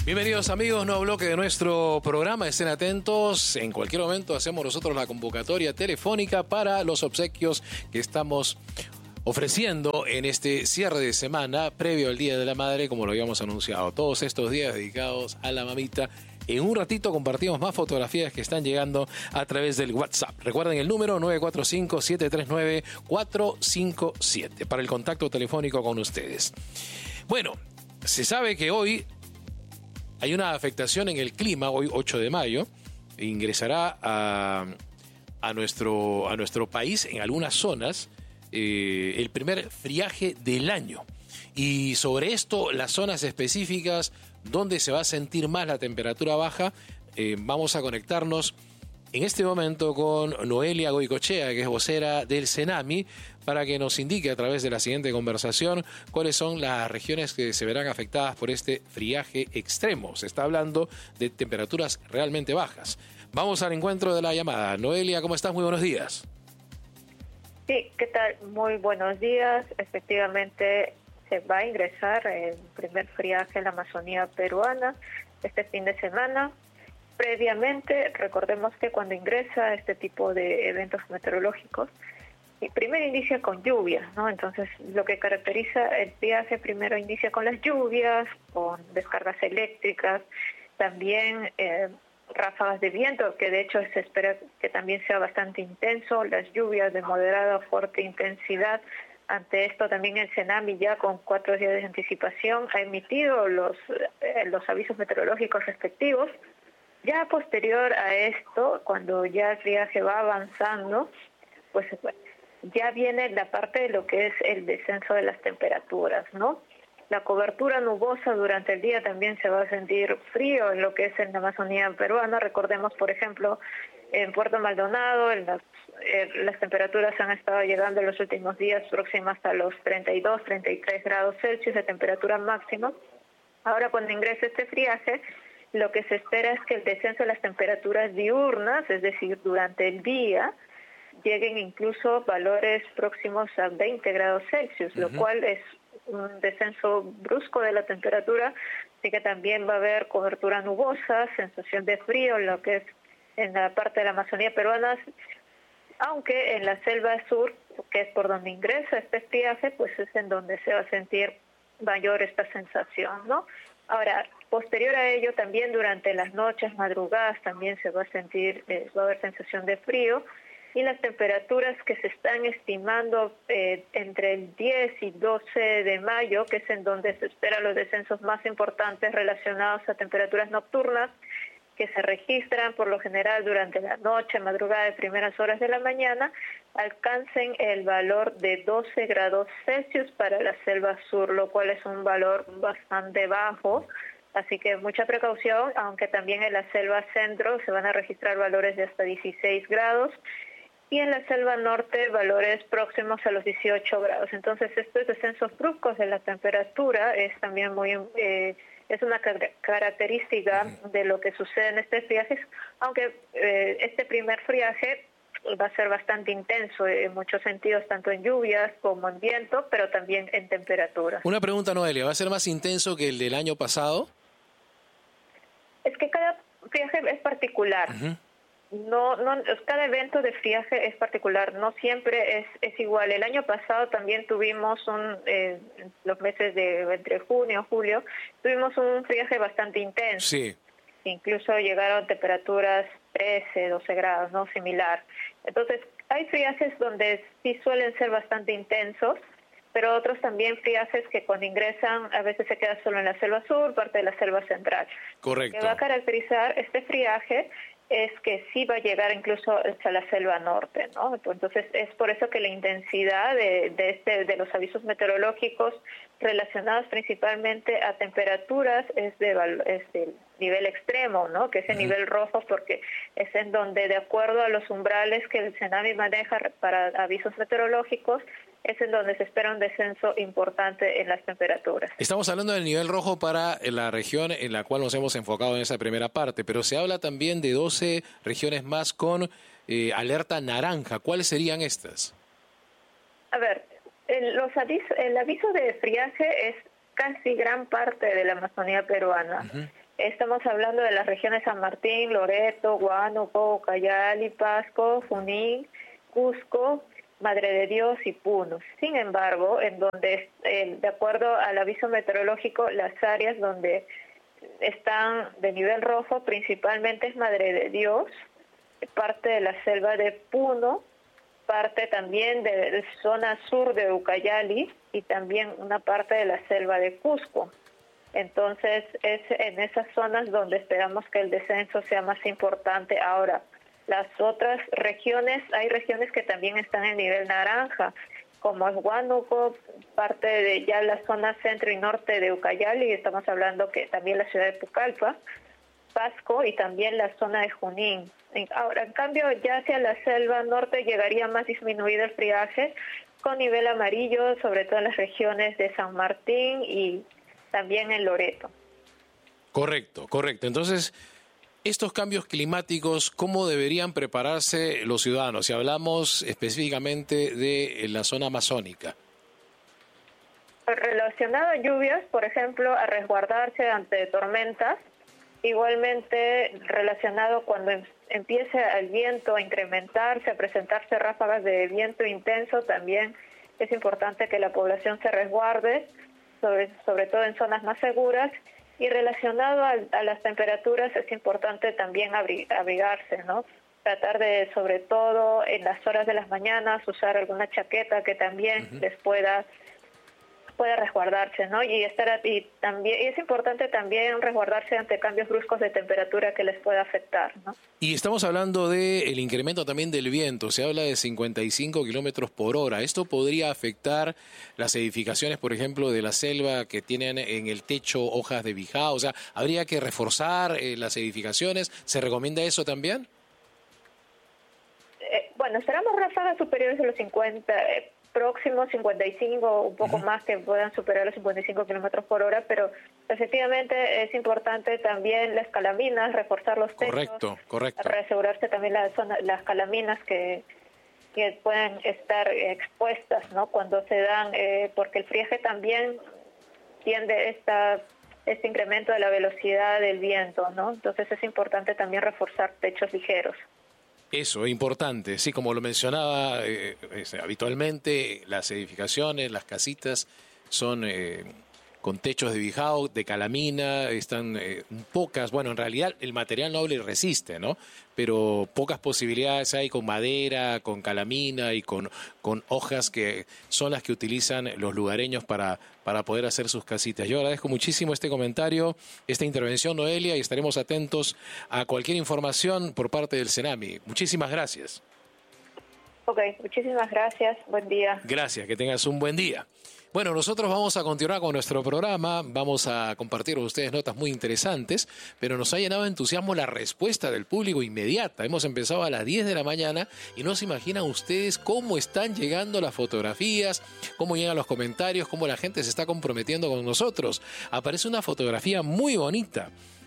Bienvenidos amigos, nuevo bloque de nuestro programa, estén atentos, en cualquier momento hacemos nosotros la convocatoria telefónica para los obsequios que estamos ofreciendo en este cierre de semana previo al Día de la Madre, como lo habíamos anunciado, todos estos días dedicados a la mamita. En un ratito compartimos más fotografías que están llegando a través del WhatsApp. Recuerden el número 945-739-457 para el contacto telefónico con ustedes. Bueno, se sabe que hoy hay una afectación en el clima, hoy 8 de mayo, ingresará a nuestro país en algunas zonas el primer friaje del año. Y sobre esto, las zonas específicas donde se va a sentir más la temperatura baja, vamos a conectarnos en este momento con Noelia Goicoechea, que es vocera del CENAMI, para que nos indique a través de la siguiente conversación cuáles son las regiones que se verán afectadas por este friaje extremo. Se está hablando de temperaturas realmente bajas. Vamos al encuentro de la llamada. Noelia, ¿cómo estás? Muy buenos días. Sí, ¿qué tal? Muy buenos días. Efectivamente, se va a ingresar el primer friaje en la Amazonía peruana este fin de semana. Previamente, recordemos que cuando ingresa este tipo de eventos meteorológicos, primero inicia con lluvias, ¿no? Entonces, lo que caracteriza el viaje primero inicia con las lluvias, con descargas eléctricas, también ráfagas de viento, que de hecho se espera que también sea bastante intenso, las lluvias de moderada o fuerte intensidad. Ante esto también el CENAMI, ya con 4 días de anticipación, ha emitido los avisos meteorológicos respectivos. Ya posterior a esto, cuando ya el friaje va avanzando, pues ya viene la parte de lo que es el descenso de las temperaturas, ¿no? La cobertura nubosa durante el día también se va a sentir frío en lo que es en la Amazonía peruana. Recordemos, por ejemplo, en Puerto Maldonado, las temperaturas han estado llegando en los últimos días próximas a los 32, 33 grados Celsius de temperatura máxima. Ahora, cuando ingrese este friaje, lo que se espera es que el descenso de las temperaturas diurnas, es decir, durante el día, lleguen incluso valores próximos a 20 grados Celsius, lo cual es un descenso brusco de la temperatura, así que también va a haber cobertura nubosa, sensación de frío, lo que es en la parte de la Amazonía peruana, aunque en la selva sur, que es por donde ingresa este friaje, pues es en donde se va a sentir mayor esta sensación, ¿no? Ahora, posterior a ello, también durante las noches, madrugadas, también se va a sentir, va a haber sensación de frío, y las temperaturas que se están estimando entre el 10 y 12 de mayo, que es en donde se esperan los descensos más importantes relacionados a temperaturas nocturnas, que se registran por lo general durante la noche, madrugada y primeras horas de la mañana, alcancen el valor de 12 grados Celsius para la selva sur, lo cual es un valor bastante bajo. Así que mucha precaución, aunque también en la selva centro se van a registrar valores de hasta 16 grados y en la selva norte valores próximos a los 18 grados. Entonces, estos descensos bruscos de la temperatura es también muy es una característica de lo que sucede en estos viajes, aunque este primer friaje va a ser bastante intenso en muchos sentidos, tanto en lluvias como en viento, pero también en temperatura. Una pregunta, Noelia, ¿va a ser más intenso que el del año pasado? Es que cada friaje es particular. No, cada evento de friaje es particular, no siempre es igual. El año pasado también tuvimos en los meses de entre junio y julio, tuvimos un friaje bastante intenso. Sí. Incluso llegaron temperaturas 13, 12 grados, ¿no? Similar. Entonces, hay friajes donde sí suelen ser bastante intensos, pero otros también friajes que cuando ingresan a veces se queda solo en la selva sur, parte de la selva central. Correcto. Lo que va a caracterizar este friaje es que sí va a llegar incluso hasta la selva norte, ¿no? Entonces es por eso que la intensidad de los avisos meteorológicos relacionados principalmente a temperaturas es del nivel extremo, ¿no? Que es el nivel rojo, porque es en donde, de acuerdo a los umbrales que el CENAMI maneja para avisos meteorológicos, es en donde se espera un descenso importante en las temperaturas. Estamos hablando del nivel rojo para la región en la cual nos hemos enfocado en esa primera parte, pero se habla también de 12 regiones más con alerta naranja. ¿Cuáles serían estas? A ver, el aviso de friaje es casi gran parte de la Amazonía peruana. Estamos hablando de las regiones San Martín, Loreto, Huánuco, Ucayali, Pasco, Junín, Cusco, Madre de Dios y Puno. Sin embargo, en donde, de acuerdo al aviso meteorológico, las áreas donde están de nivel rojo principalmente es Madre de Dios, parte de la selva de Puno, parte también de la zona sur de Ucayali y también una parte de la selva de Cusco. Entonces es en esas zonas donde esperamos que el descenso sea más importante. Ahora, las otras regiones, hay regiones que también están en nivel naranja, como es Huánuco, parte de ya la zona centro y norte de Ucayali, estamos hablando que también la ciudad de Pucallpa, Pasco y también la zona de Junín. Ahora, en cambio, ya hacia la selva norte llegaría más disminuido el friaje, con nivel amarillo, sobre todo en las regiones de San Martín y también en Loreto. Correcto, correcto. Entonces, estos cambios climáticos, ¿cómo deberían prepararse los ciudadanos? Si hablamos específicamente de la zona amazónica. Relacionado a lluvias, por ejemplo, a resguardarse ante tormentas. Igualmente, relacionado cuando empiece el viento a incrementarse, a presentarse ráfagas de viento intenso, también es importante que la población se resguarde, sobre todo en zonas más seguras. Y relacionado a las temperaturas, es importante también abrigarse, ¿no? Tratar de, sobre todo en las horas de las mañanas, usar alguna chaqueta que también les pueda resguardarse, ¿no? Y también es importante también resguardarse ante cambios bruscos de temperatura que les pueda afectar, ¿no? Y estamos hablando del incremento también del viento. Se habla de 55 kilómetros por hora. ¿Esto podría afectar las edificaciones, por ejemplo, de la selva que tienen en el techo hojas de bijao? O sea, ¿habría que reforzar las edificaciones? ¿Se recomienda eso también? Bueno, esperamos ráfagas superiores a los 50, próximos 55, un poco más que puedan superar los 55 kilómetros por hora, pero efectivamente es importante también las calaminas, reforzar los techos. Correcto. Reasegurarse también las calaminas que pueden estar expuestas, ¿no? Cuando se dan, porque el friaje también tiende este incremento de la velocidad del viento, ¿no? Entonces es importante también reforzar techos ligeros. Eso, es importante. Sí, como lo mencionaba, habitualmente las edificaciones, las casitas son con techos de bijao, de calamina, están pocas, bueno, en realidad el material noble resiste, ¿no? Pero pocas posibilidades hay con madera, con calamina y con hojas que son las que utilizan los lugareños para poder hacer sus casitas. Yo agradezco muchísimo este comentario, esta intervención, Noelia, y estaremos atentos a cualquier información por parte del CENAMI. Muchísimas gracias. Ok, muchísimas gracias. Buen día. Gracias, que tengas un buen día. Bueno, nosotros vamos a continuar con nuestro programa, vamos a compartir con ustedes notas muy interesantes, pero nos ha llenado de entusiasmo la respuesta del público inmediata. Hemos empezado a las 10 de la mañana y no se imaginan ustedes cómo están llegando las fotografías, cómo llegan los comentarios, cómo la gente se está comprometiendo con nosotros. Aparece una fotografía muy bonita.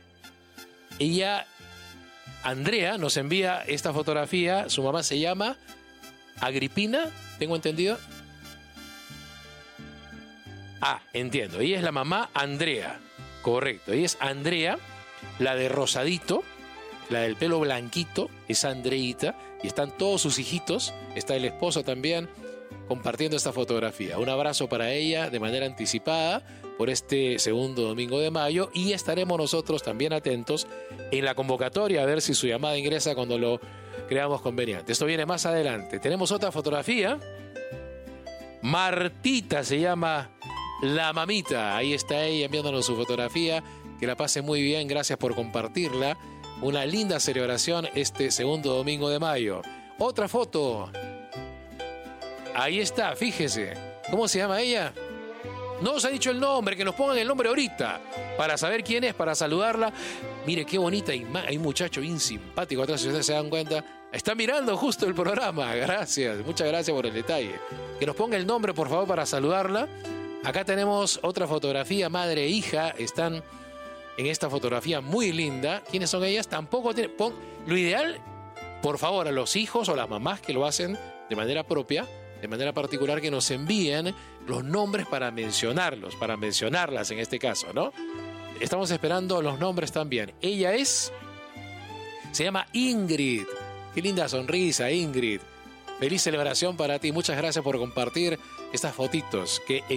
Andrea, nos envía esta fotografía, su mamá se llama Agripina, tengo entendido. Entiendo. Ella es la mamá Andrea. Correcto. Ella es Andrea, la de rosadito, la del pelo blanquito, es Andreita. Y están todos sus hijitos. Está el esposo también compartiendo esta fotografía. Un abrazo para ella de manera anticipada por este segundo domingo de mayo. Y estaremos nosotros también atentos en la convocatoria a ver si su llamada ingresa cuando lo creamos conveniente. Esto viene más adelante. Tenemos otra fotografía. Martita se llama la mamita. Ahí está ella enviándonos su fotografía. Que la pase muy bien. Gracias por compartirla. Una linda celebración este segundo domingo de mayo. Otra foto. Ahí está, fíjese. ¿Cómo se llama ella? No nos ha dicho el nombre, que nos pongan el nombre ahorita. Para saber quién es, para saludarla. Mire qué bonita. Hay un muchacho bien simpático atrás, si ustedes se dan cuenta. Está mirando justo el programa. Gracias, muchas gracias por el detalle. Que nos ponga el nombre, por favor, para saludarla. Acá tenemos otra fotografía, madre e hija. Están en esta fotografía muy linda. ¿Quiénes son ellas? Tampoco tienen... Lo ideal, por favor, a los hijos o las mamás que lo hacen de manera propia, de manera particular, que nos envíen los nombres para mencionarlos, para mencionarlas en este caso, ¿no? Estamos esperando los nombres también. Ella se llama Ingrid. Qué linda sonrisa, Ingrid. Feliz celebración para ti. Muchas gracias por compartir estas fotitos que